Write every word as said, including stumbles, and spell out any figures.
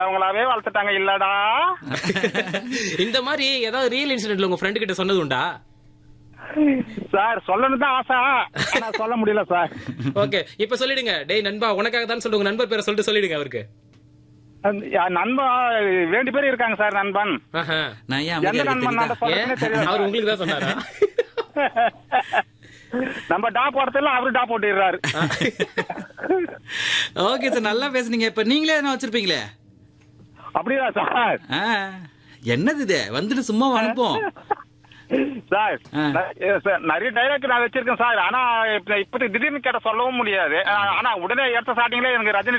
அவங்களாவே வளர்த்துட்டாங்க இல்லடா. இந்த மாதிரி ஏதாவது ரியல் இன்சிடென்ட்ல உங்க ஃப்ரெண்ட் கிட்ட சொன்னது உண்டா? சார் சொல்லணும் தான் ஆசை, ஆனா சொல்ல முடியல சார். ஓகே, இப்ப சொல்லிடுங்க. டேய் நண்பா, உனக்காக தான் சொல்லுங்க, நண்பர் பேரை சொல்லிட்டு சொல்லிடுங்க அவருக்கு. நண்பன் ரெண்டு பேரும் இருக்காங்க சார். நண்பன் ஆஹா. நான் ஏன் எந்த அமைதியா நண்பன் இருக்கேன் நான் சொல்றதுனே ஏன்? தெரியல. அவர் உங்களுக்கு தான் சொன்னாரா? நம்ம டா போடுறதுல அவரு டா போட்டுறாரு. ஓகே சார், நல்லா பேசுனீங்க. இப்ப நீங்களே என்ன வச்சிருப்பீங்களே? அப்படியா சார்? ஆ, என்னது இது வந்துட்டு சும்மா அனுப்போம் சார் ஆ. ந- சார், நிறைய டைலாக் நான் வச்சிருக்கேன் சார். ஆனா இப்ப இப்ப திடீர்னு கேட்ட சொல்லவும் முடியாது. ஆனா உடனே எடுத்த ஸ்டார்டிங்ல எனக்கு ரஜினி